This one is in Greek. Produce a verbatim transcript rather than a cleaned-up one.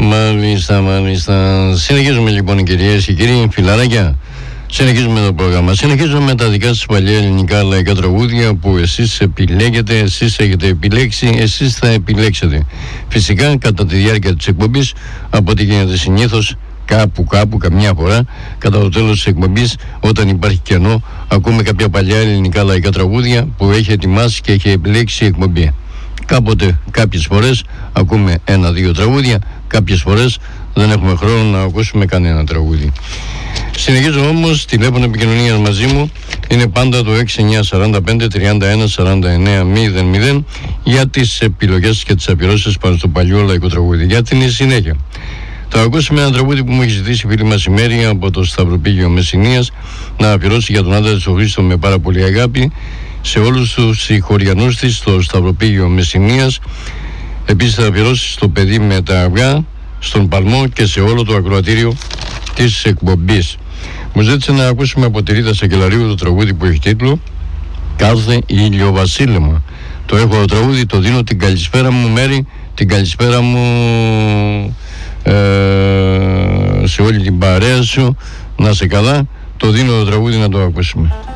Μάλιστα, μάλιστα. Συνεχίζουμε λοιπόν, κυρίες και κύριοι, φιλαράκια. Συνεχίζουμε το πρόγραμμα. Συνεχίζουμε με τα δικά σας παλιά ελληνικά λαϊκά τραγούδια που εσείς επιλέγετε, εσείς έχετε επιλέξει, εσείς θα επιλέξετε. Φυσικά κατά τη διάρκεια της εκπομπής, από ό,τι γίνεται συνήθως, κάπου κάπου, καμιά φορά, κατά το τέλος της εκπομπής, όταν υπάρχει κενό, ακούμε κάποια παλιά ελληνικά λαϊκά τραγούδια που έχει ετοιμάσει και έχει επιλέξει η εκπομπή. Κάποτε, κάποιες φορές, ακούμε ένα-δύο τραγούδια, κάποιες φορές δεν έχουμε χρόνο να ακούσουμε κανένα τραγούδι. Συνεχίζω όμως, τηλέφωνο επικοινωνίας μαζί μου είναι πάντα το έξι εννιά τέσσερα πέντε τριάντα ένα σαράντα εννέα μηδέν μηδέν για τις επιλογές και τις αφιερώσεις πάνω στο παλιό λαϊκό τραγούδι. Για την συνέχεια θα ακούσουμε ένα τραγούδι που μου έχει ζητήσει η φίλη μας η Μέρη από το Σταυροπήγιο Μεσσηνίας να αφιερώσει για τον άντρα της ο Χρήστο με πάρα πολύ αγάπη σε όλους τους συγχωριανούς της στο Σταυροπήγιο Μεσσηνίας. Επίσης θα αφιερώσει στο παιδί με τα αυγά, στον Παλμό και σε όλο το ακροατήριο της εκπομπής. Μου ζήτησε να ακούσουμε από τη Ρίτα Σακελαρίου το τραγούδι που έχει τίτλο «Κάθε ηλιοβασίλεμα». Το έχω το τραγούδι, το δίνω, την καλησπέρα μου Μέρη, την καλησπέρα μου ε, σε όλη την παρέα σου, να σε καλά. Το δίνω το τραγούδι να το ακούσουμε.